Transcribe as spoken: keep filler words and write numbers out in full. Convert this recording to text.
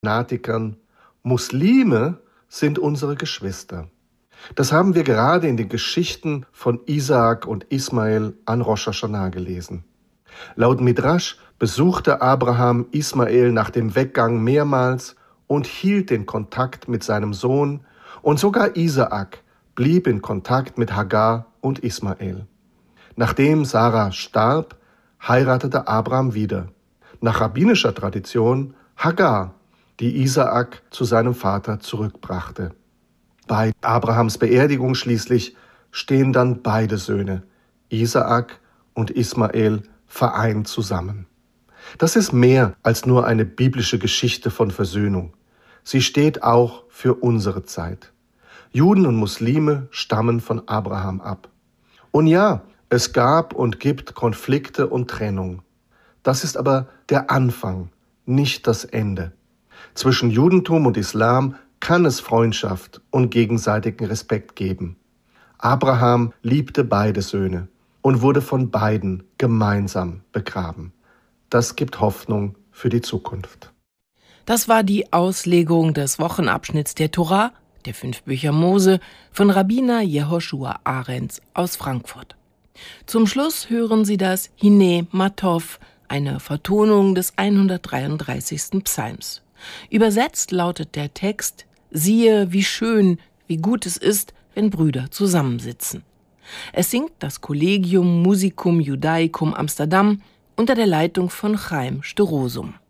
Fanatikern, Muslime sind unsere Geschwister. Das haben wir gerade in den Geschichten von Isaak und Ismael an Rosh Hashanah gelesen. Laut Midrasch besuchte Abraham Ismael nach dem Weggang mehrmals und hielt den Kontakt mit seinem Sohn, und sogar Isaak blieb in Kontakt mit Hagar und Ismael. Nachdem Sarah starb, heiratete Abraham wieder. Nach rabbinischer Tradition Hagar, die Isaak zu seinem Vater zurückbrachte. Bei Abrahams Beerdigung schließlich stehen dann beide Söhne, Isaak und Ismael, vereint zusammen. Das ist mehr als nur eine biblische Geschichte von Versöhnung. Sie steht auch für unsere Zeit. Juden und Muslime stammen von Abraham ab. Und ja, es gab und gibt Konflikte und Trennung. Das ist aber der Anfang, nicht das Ende. Zwischen Judentum und Islam kann es Freundschaft und gegenseitigen Respekt geben. Abraham liebte beide Söhne und wurde von beiden gemeinsam begraben. Das gibt Hoffnung für die Zukunft. Das war die Auslegung des Wochenabschnitts der Tora, der fünf Bücher Mose, von Rabbiner Jehoschua Arens aus Frankfurt. Zum Schluss hören Sie das Hine Matov, eine Vertonung des hundertdreiunddreißigsten Psalms. Übersetzt lautet der Text: Siehe, wie schön, wie gut es ist, wenn Brüder zusammensitzen. Es singt das Collegium Musicum Judaicum Amsterdam unter der Leitung von Chaim Sterosum.